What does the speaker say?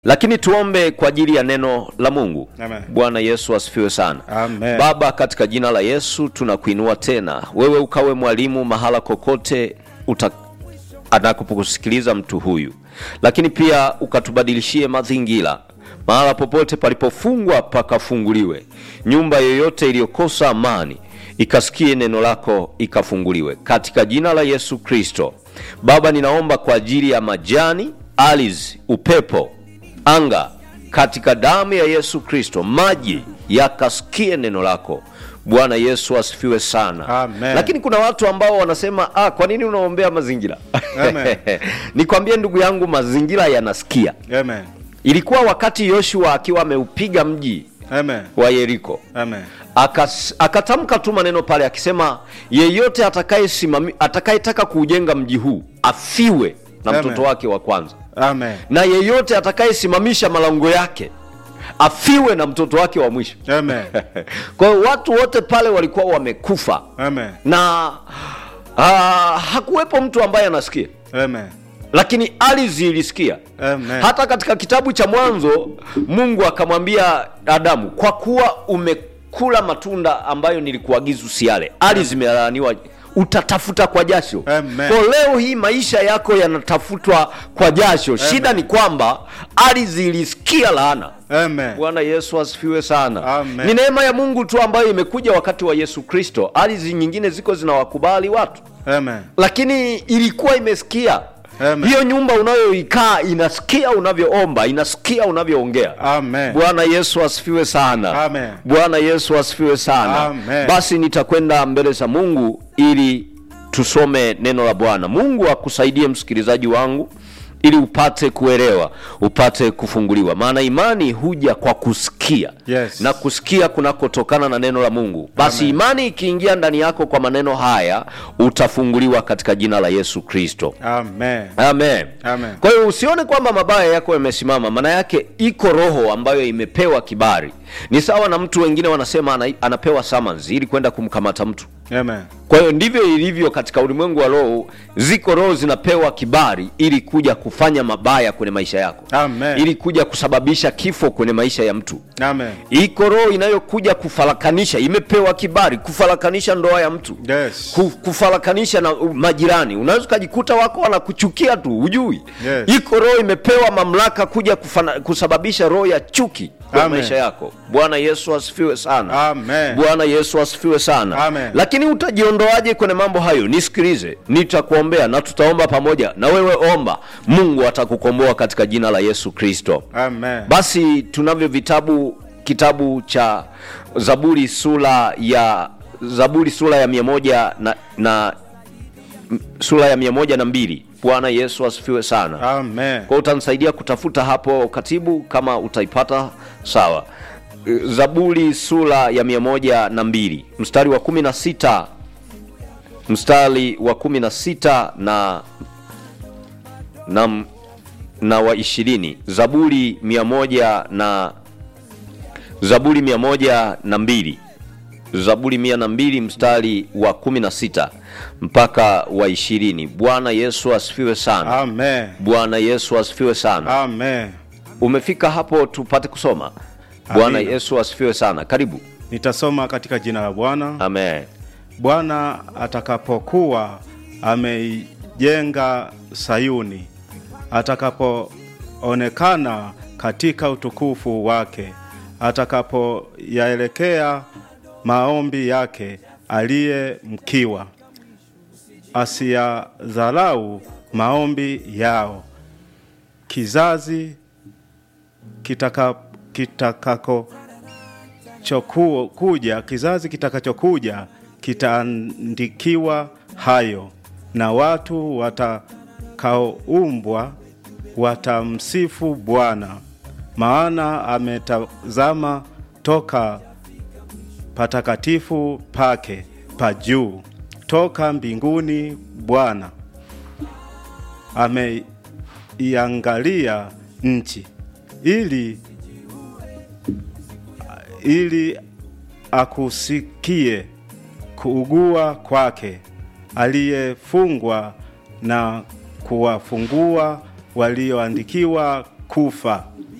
Lakini tuombe kwa ajili ya neno la Mungu. Amen. Bwana Yesu asifiwe sana. Amen. Baba, katika jina la Yesu tunakuinua tena. Wewe ukawe mwalimu mahala kokote anapokusikiliza mtu huyu. Lakini pia ukatubadilishie mazingira. Mahala popote palipofungwa pakafunguliwe. Nyumba yoyote iliyokosa amani ikasikie neno lako ikafunguliwe. Katika jina la Yesu Kristo. Baba, ninaomba kwa ajili ya majani, ardhi, upepo, anga, katika damu ya Yesu Kristo maji yakasikie neno lako. Bwana Yesu asifiwe sana. Amen. Lakini kuna watu ambao wanasema kwa nini unaombea mazingira? Amen. Nikwambie ndugu yangu, mazingira yanasikia. Amen. Ilikuwa wakati Yoshua akiwa ameupiga mji Amen. wa Yeriko. Amen. Akatamka tu maneno pale akisema, yeyote atakayetaka kuujenga mji huu afiwe na Amen. mtoto wake wa kwanza. Amen. Na yeyote atakayesimamisha malango yake afiwe na mtoto wake wa mwisho. Amen. Kwa hiyo watu wote pale walikuwa wamekufa. Amen. Na hakuwepo mtu ambaye anasikia. Amen. Lakini ardhi ilisikia. Amen. Hata katika kitabu cha Mwanzo Mungu akamwambia Adamu, kwa kuwa umekula matunda ambayo nilikuagiza usiale, ardhi zimelaaniwa, utatafuta kwa jasho. Amen. Kwa leo hii maisha yako yanatafutwa kwa jasho. Amen. Shida ni kwamba ardhi ilisikia laana. Amen. Bwana Yesu asifiwe sana. Amen. Ni neema ya Mungu tu ambayo imekuja wakati wa Yesu Kristo. Ardhi nyingine ziko zinawakubali watu. Amen. Lakini ilikuwa imesikia. Amen. Hiyo nyumba unayoikaa inasikia unavyoomba, inasikia unavyoongea. Amen. Bwana Yesu asifiwe sana. Amen. Bwana Yesu asifiwe sana. Amen. Basi nitakwenda mbele za Mungu ili tusome neno la Bwana. Mungu akusaidie msikilizaji wangu ili upate kuelewa, upate kufunguliwa. Maana imani huja kwa kusikia. Yes. Na kusikia kunakotokana na neno la Mungu. Basi Amen. Imani ikiingia ndani yako kwa maneno haya, utafunguliwa katika jina la Yesu Kristo. Amen. Amen. Amen. Kwa hiyo usione kwamba mabaya yako yamesimama. Maana yake iko roho ambayo imepewa kibali. Ni sawa na mtu wengine wanasema anapewa summons ili kwenda kumkamata mtu. Amen. Kwa hiyo ndivyo ilivyo katika ulimwengu wa roho. Ziko roho zinapewa kibali ili kuja kufanya mabaya kwenye maisha yako. Amen. Ili kuja kusababisha kifo kwenye maisha ya mtu. Amen. Iko roho inayokuja kufarakanisha, imepewa kibali kufarakanisha ndoa ya mtu. Yes. Kufarakanisha na majirani. Unaweza kujikuta wako wanakuchukia tu, hujui. Yes. Iko roho imepewa mamlaka kuja kusababisha roho ya chuki kwa maisha yako. Bwana Yesu asifiwe sana. Amen. Bwana Yesu asifiwe sana. Amen. Lakini utajiondoaje kwenye mambo hayo? Nisikilize, nitakuombea na tutaomba pamoja. Na wewe omba, Mungu atakukomboa katika jina la Yesu Kristo. Amen. Basi tunavyo kitabu cha Zaburi sura ya 100 na sura ya 102. Bwana Yesu asifiwe sana. Amen. Kwa utanisaidia kutafuta hapo katibu kama utaipata sawa. Zaburi sura ya 102 mstari wa 16, mstari wa 16 na wa 20. Zaburi 102 Zaburi 102 mstari wa 16 mpaka wa 20. Bwana Yesu asifiwe sana. Amen. Bwana Yesu asifiwe sana. Amen. Umefika hapo tupate kusoma. Bwana Yesu asifiwe sana. Karibu. Nitasoma katika jina la Bwana. Amen. Bwana atakapokuwa ameijenga Sayuni, atakapoonekana katika utukufu wake, atakapoyaelekea maombi yake aliye mkiwa, asiyadharau maombi yao. Kizazi kitakachokuja kitaandikiwa hayo, na watu watakaoumbwa watamsifu Bwana, maana ametazama toka patakatifu pake pa juu, toka mbinguni Bwana ameiangalia nchi ili akusikie kuugua kwake, aliyefungwa na kuwafungua walioandikiwa kufa.